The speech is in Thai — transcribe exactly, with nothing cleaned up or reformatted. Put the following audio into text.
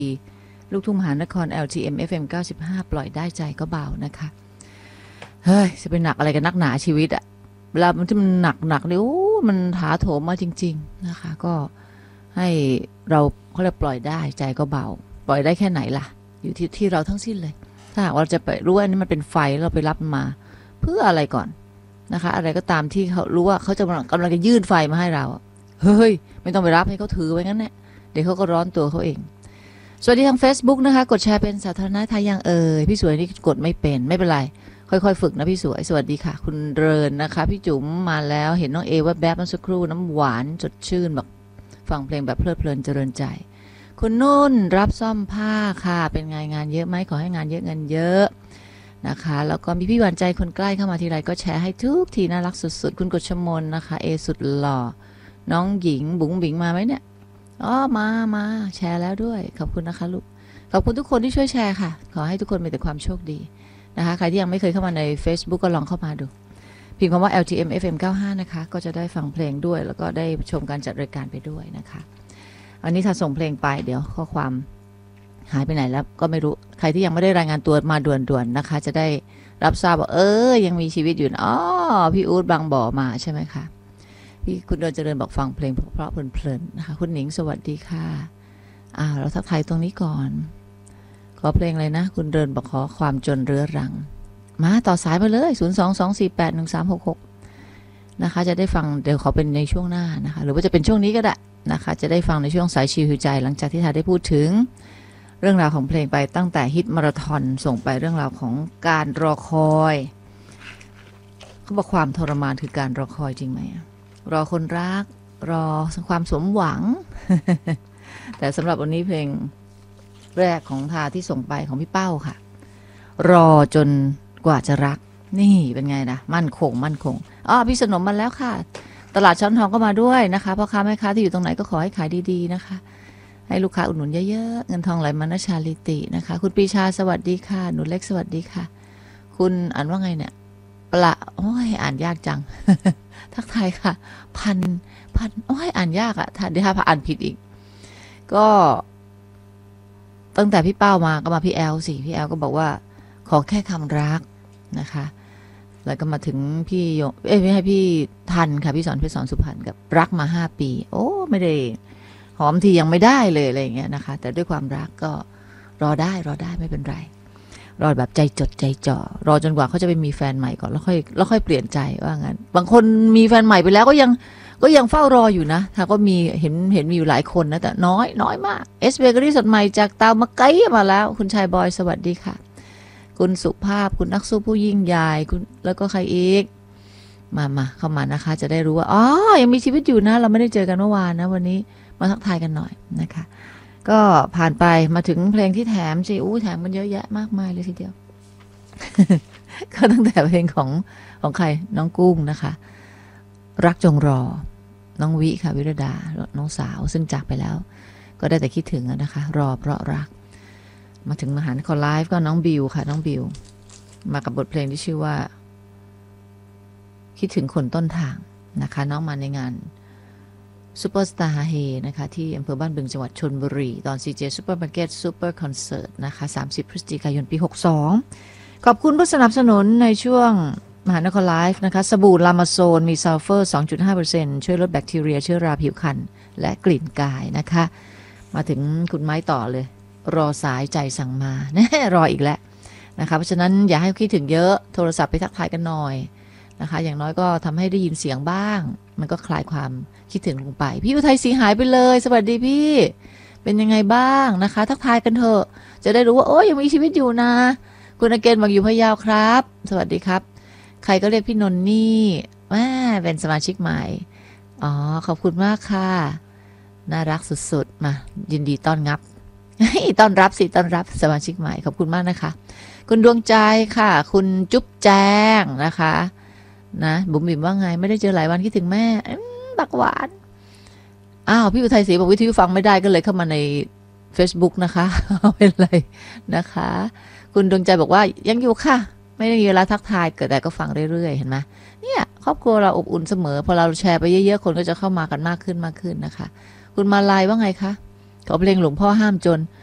ลูกทุ่งมหานคร แอล ที เอ็ม เอฟ เอ็ม เก้าสิบห้า ปล่อยได้ใจก็เบานะคะเฮ้ยจะเป็นหนักอะไรกันนักหนาชีวิตอะเวลามันที่มันหนักหนักเลยโอ้มันถาโถมมาจริงๆนะคะก็ให้เราเขาเรียกปล่อยได้ใจก็เบาปล่อยได้แค่ไหนล่ะอยู่ที่ที่เราทั้งสิ้นเลยถ้าหากเราจะไปรู้ว่าอันนี้มันเป็นไฟเราไปรับมาเพื่ออะไรก่อนนะคะอะไรก็ตามที่เขารู้ว่าเขาจะกำลังจะยื่นไฟมาให้เราเฮ้ยไม่ต้องไปรับให้เขาถือไว้งั้นแหละเดี๋ยวเขาก็ร้อนตัวเขาเองสวัสดีทาง Facebook นะคะกดแชร์เป็นสาธารณะทายังเอ่ยพี่สวยนี่กดไม่เป็นไม่เป็นไรค่อยๆฝึกนะพี่สวยสวัสดีค่ะคุณเรินนะคะพี่จุ๋มมาแล้วเห็นน้องเอว่าแบบเมื่อสักครู่น้ำหวานสดชื่นแบบฟังเพลงแบบเพลิดเพลินเจริญใจคุณนุ่นรับซ่อมผ้าค่ะเป็นไงงานเยอะไหมขอให้งานเยอะเงินเยอะนะคะแล้วก็มีพี่หวานใจคนใกล้เข้ามาทีไรก็แชร์ให้ทุกทีน่ารักสุดๆคุณกฤษมนนะคะเอสุดหล่อน้องหญิงบุ๋งบิ๋งมาไหมเนี่ยอ๋อมามาแชร์แล้วด้วยขอบคุณนะคะลูกขอบคุณทุกคนที่ช่วยแชร์ค่ะขอให้ทุกคนมีแต่ความโชคดีนะคะใครที่ยังไม่เคยเข้ามาใน Facebook ก็ลองเข้ามาดูพิมพ์คำว่า แอล ที เอ็ม เอฟ เอ็ม เก้าสิบห้า นะคะก็จะได้ฟังเพลงด้วยแล้วก็ได้ชมการจัดรายการไปด้วยนะคะอันนี้ถ้าส่งเพลงไปเดี๋ยวข้อความหายไปไหนแล้วก็ไม่รู้ใครที่ยังไม่ได้รายงานตัวมาด่วนๆนะคะจะได้รับทราบว่าเออยังมีชีวิตอยู่อ๋อพี่อู๊ดบางบ่อมาใช่ไหมคะพี่คุณเดินเจริญบอกฟังเพลงเพราะเพลินๆนะคะคุณหนิงสวัสดีค่ะอ่าเราทักทายตรงนี้ก่อนขอเพลงเลยนะคุณเดินบอกขอความจนเรื้อรังมาต่อสายมาเลยศูนย์ สอง สอง สี่ แปด หนึ่ง สาม หก หกนะคะจะได้ฟังเดี๋ยวขอเป็นในช่วงหน้านะคะหรือว่าจะเป็นช่วงนี้ก็ได้นะคะจะได้ฟังในช่วงสายชิวใจหลังจากที่ทาได้พูดถึงเรื่องราวของเพลงไปตั้งแต่ฮิตมาราธอนส่งไปเรื่องราวของการรอคอยเขาบอกความทรมานคือการรอคอยจริงไหมรอคนรักรอความสมหวัง แต่สำหรับวันนี้เพลงแรกของทาที่ส่งไปของพี่เป้าค่ะรอจนกว่าจะรักนี่เป็นไงนะมั่นคงมั่นคงอ๋อพี่สนมมาแล้วค่ะตลาดช้อนทองก็มาด้วยนะคะพ่อค้าแม่ค้าที่อยู่ตรงไหนก็ขอให้ขายดีๆนะคะให้ลูกค้าอุดหนุนเยอะๆเงินทองไหลมานะชาลิตินะคะคุณปีชาสวัสดีค่ะหนูเล็กสวัสดีค่ะคุณอ่านว่าไงเนี่ยปละโอ้ยอ่านยากจัง ทักทายค่ะพันพันโอ้ยอ่านยากอะถ้าเดี๋ยวถ้าอ่านผิดอีกก็ตั้งแต่พี่เป้ามาก็มาพี่แอลสิพี่แอลก็บอกว่าขอแค่คำรักนะคะแล้วก็มาถึงพี่โยเอ้ยไม่ให้พี่ทันค่ะพี่สอนพี่สอนสุพรรณกับรักมาห้าปีโอ้ไม่ได้หอมทียังไม่ได้เลยอะไรอย่างเงี้ยนะคะแต่ด้วยความรักก็รอได้รอได้ไม่เป็นไรรอแบบใจจดใจจ่อรอจนกว่าเขาจะไปมีแฟนใหม่ก่อนแล้วค่อยแล้วค่อยเปลี่ยนใจว่างั้นบางคนมีแฟนใหม่ไปแล้วก็ยังก็ยังเฝ้ารออยู่นะถ้าก็มีเห็นเห็นมีอยู่หลายคนนะแต่น้อยน้อยมากเอสเบเกอรี่สดใหม่จากเตามาไกลมาแล้วคุณชายบอยสวัสดีค่ะคุณสุภาพคุณนักสู้ผู้ยิ่งใหญ่คุณแล้วก็ใครอีกมามาเข้ามานะคะจะได้รู้ว่าอ๋อยังมีชีวิตอยู่นะเราไม่ได้เจอกันเมื่อวานนะวันนี้มาทักทายกันหน่อยนะคะก็ผ่านไปมาถึงเพลงที่แถมสิอู้แถมมันเยอะแยะมากมายเลยทีเดียว ก็ตั้งแต่เพลงของของใครน้องกุ้งนะคะรักจงรอน้องวิค่ะวิรดาน้องสาวซึ่งจากไปแล้วก็ได้แต่คิดถึงนะคะรอเพราะรักมาถึงมหานครไลฟ์ก็น้องบิวค่ะน้องบิวมากับบทเพลงที่ชื่อว่าคิดถึงคนต้นทางนะคะน้องมาในงานซูเปอร์สตาร์เฮนะคะที่อำเภอบ้านบึงจังหวัดชลบุรีตอน ซี เจ Super Market Super Concert นะคะสามสิบพฤศจิกายนปีหกสิบสองขอบคุณผู้สนับสนุนในช่วงมหานครไลฟ์นะคะสบู่ลามาโซนมีซัลเฟอร์ สองจุดห้าเปอร์เซ็นต์ ช่วยลดแบคทีเรียเชื้อราผิวคันและกลิ่นกายนะคะมาถึงคุณไม้ต่อเลยรอสายใจสั่งมาแน่รออีกแล้วนะคะเพราะฉะนั้นอย่าให้คิดถึงเยอะโทรศัพท์ไปทักทายกันหน่อยนะคะอย่างน้อยก็ทำให้ได้ยินเสียงบ้างมันก็คลายความคิดถึงลงไปพี่อุทัยศรีหายไปเลยสวัสดีพี่เป็นยังไงบ้างนะคะทักทายกันเถอะจะได้รู้ว่าโอ้ยยังมีชีวิตอยู่นะคุณอเกนบอกอยู่พะเยาครับสวัสดีครับใครก็เรียกพี่นนนี่แม่เป็นสมาชิกใหม่อ๋อขอบคุณมากค่ะน่ารักสุดๆมายินดีต้อนรับต้อนรับสิต้อนรับสมาชิกใหม่ขอบคุณมากนะคะคุณดวงใจค่ะคุณจุ๊บแจงนะคะนะบุ๋มบิ๋มว่าไงไม่ได้เจอหลายวันคิดถึงแม่บักหวานอ้าวพี่อุทัยศรีบอกวิทยุฟังไม่ได้ก็เลยเข้ามาใน Facebook นะคะเป็นไรนะคะคุณดวงใจบอกว่ายังอยู่ค่ะไม่ได้มีเวลาทักทายเกิดแต่ก็ฟังเรื่อยๆเห็นไหมเนี่ยครอบครัวเราอบอุ่นเสมอพอเราแชร์ไปเยอะๆคนก็จะเข้ามากันมากขึ้นมากขึ้นนะคะคุณมาลายว่าไงคะขอเพลงหลวงพ่อห้ามจน